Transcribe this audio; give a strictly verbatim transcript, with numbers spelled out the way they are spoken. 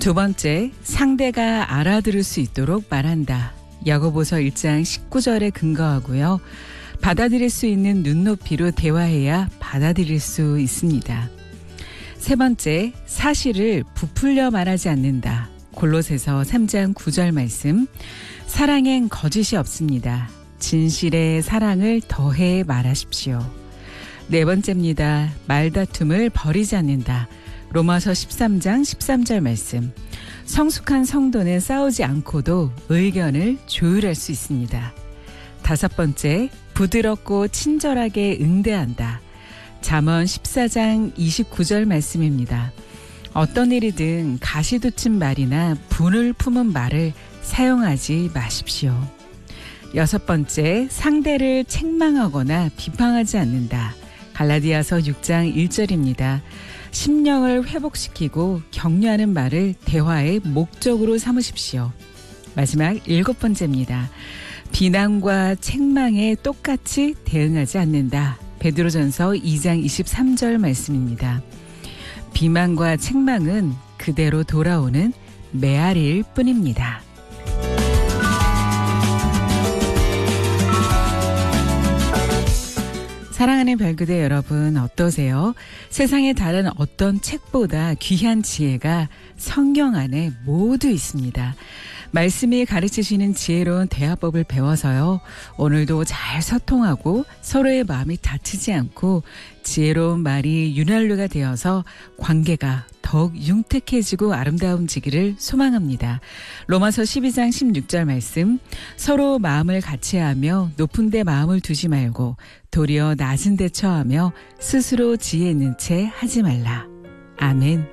두 번째, 상대가 알아들을 수 있도록 말한다. 야고보서 일 장 십구 절에 근거하고요. 받아들일 수 있는 눈높이로 대화해야 받아들일 수 있습니다. 세 번째, 사실을 부풀려 말하지 않는다. 골로새서 삼 장 구 절 말씀. 사랑엔 거짓이 없습니다. 진실의 사랑을 더해 말하십시오. 네 번째입니다. 말다툼을 버리지 않는다. 로마서 십삼 장 십삼 절 말씀. 성숙한 성도는 싸우지 않고도 의견을 조율할 수 있습니다. 다섯 번째, 부드럽고 친절하게 응대한다. 잠언 십사 장 이십구 절 말씀입니다. 어떤 일이든 가시돋친 말이나 분을 품은 말을 사용하지 마십시오. 여섯 번째, 상대를 책망하거나 비방하지 않는다. 갈라디아서 육 장 일 절입니다. 심령을 회복시키고 격려하는 말을 대화의 목적으로 삼으십시오. 마지막 일곱 번째입니다. 비난과 책망에 똑같이 대응하지 않는다. 베드로전서 이 장 이십삼 절 말씀입니다. 비난과 책망은 그대로 돌아오는 메아리일 뿐입니다. 사랑하는 별그대 여러분, 어떠세요? 세상의 다른 어떤 책보다 귀한 지혜가 성경 안에 모두 있습니다. 말씀이 가르치시는 지혜로운 대화법을 배워서요. 오늘도 잘 소통하고 서로의 마음이 다치지 않고 지혜로운 말이 윤활유가 되어서 관계가 더욱 융택해지고 아름다움지기를 소망합니다. 로마서 십이 장 십육 절 말씀. 서로 마음을 같이하며 높은 데 마음을 두지 말고 도리어 낮은 데 처하며 스스로 지혜 있는 채 하지 말라. 아멘.